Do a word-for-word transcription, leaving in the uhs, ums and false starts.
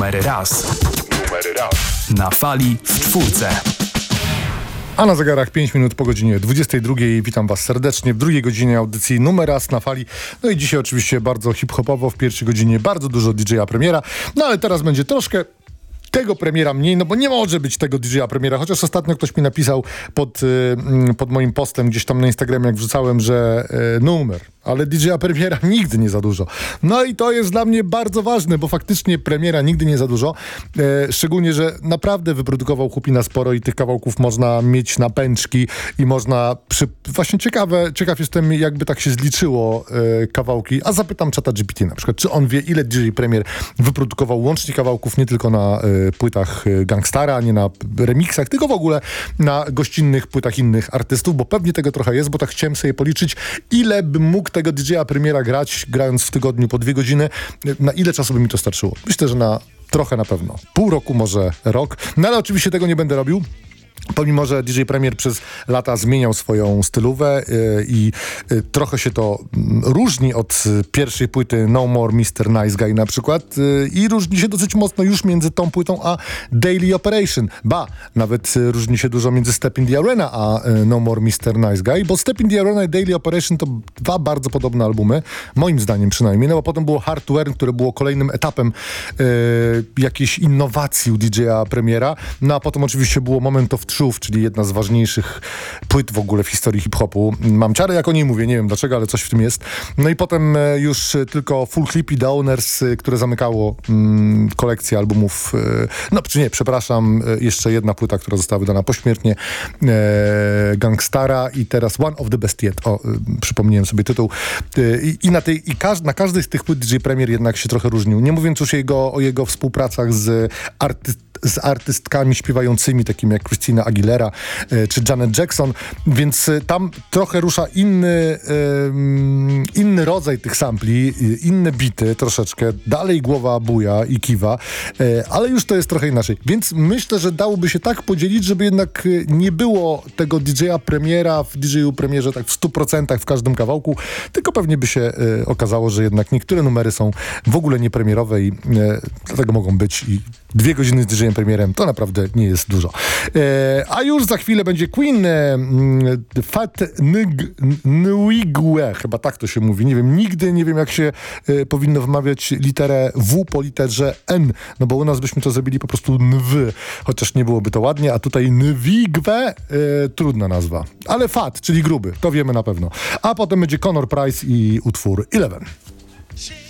Numer raz. Numer raz. Na fali w czwórce. A na zegarach pięć minut po godzinie dwudziestej drugiej. Witam Was serdecznie w drugiej godzinie audycji Numer raz na fali. No i dzisiaj oczywiście bardzo hip-hopowo, w pierwszej godzinie bardzo dużo D J-a premiera. No ale teraz będzie troszkę tego premiera mniej, no bo nie może być tego D J-a premiera, chociaż ostatnio ktoś mi napisał pod, y, pod moim postem gdzieś tam na Instagramie, jak wrzucałem, że y, numer, ale D J-a premiera nigdy nie za dużo. No i to jest dla mnie bardzo ważne, bo faktycznie premiera nigdy nie za dużo, e, szczególnie, że naprawdę wyprodukował chłopina sporo i tych kawałków można mieć na pęczki i można przy... Właśnie ciekawe, ciekaw jestem, jakby tak się zliczyło e, kawałki, a zapytam czata G P T na przykład, czy on wie, ile D J premier wyprodukował łącznie kawałków, nie tylko na e, płytach Gangstara, nie na remixach, tylko w ogóle na gościnnych płytach innych artystów, bo pewnie tego trochę jest, bo tak chciałem sobie policzyć, ile bym mógł tego D J-a premiera grać, grając w tygodniu po dwie godziny, na ile czasu by mi to starczyło? Myślę, że na trochę na pewno. Pół roku, może rok. No ale oczywiście tego nie będę robił. Pomimo, że D J Premier przez lata zmieniał swoją stylówę yy, i yy, trochę się to yy, różni od yy, pierwszej płyty No More mister Nice Guy na przykład yy, i różni się dosyć mocno już między tą płytą a Daily Operation. Ba, nawet yy, różni się dużo między Step in the Arena a yy, No More mister Nice Guy, bo Step in the Arena i Daily Operation to dwa bardzo podobne albumy, moim zdaniem przynajmniej, no bo potem było Hard to Earn, które było kolejnym etapem yy, jakiejś innowacji u D J-a Premiera, no a potem oczywiście było Moment of Truth, czyli jedna z ważniejszych płyt w ogóle w historii hip-hopu. Mam ciarę, jak o niej mówię, nie wiem dlaczego, ale coś w tym jest. No i potem już tylko Full Clip i The Owners, które zamykało mm, kolekcję albumów, no czy nie, przepraszam, jeszcze jedna płyta, która została wydana pośmiertnie, e, Gangstara i teraz One of the Best Yet. O, przypomniałem sobie tytuł. I, i, na, tej, i każ, na każdej z tych płyt D J Premier jednak się trochę różnił. Nie mówiąc już jego, o jego współpracach z, arty, z artystkami śpiewającymi, takimi jak Christina Aguilera e, czy Janet Jackson, więc e, tam trochę rusza inny, e, inny rodzaj tych sampli, e, inne bity troszeczkę, dalej głowa buja i kiwa, e, ale już to jest trochę inaczej. Więc myślę, że dałoby się tak podzielić, żeby jednak e, nie było tego D J-a premiera w D J-u premierze tak w stu procentach w każdym kawałku, tylko pewnie by się e, okazało, że jednak niektóre numery są w ogóle niepremierowe i e, dlatego mogą być i dwie godziny z D J-em premierem to naprawdę nie jest dużo. E, a już za chwilę będzie Queen e, Fat Nwigwe, chyba tak to się mówi. Nie wiem, nigdy nie wiem, jak się e, powinno wymawiać literę W po literze N, no bo u nas byśmy to zrobili po prostu nw, chociaż nie byłoby to ładnie, a tutaj Nwigwe, e, trudna nazwa. Ale Fat, czyli gruby, to wiemy na pewno. A potem będzie Conor Price i utwór Eleven.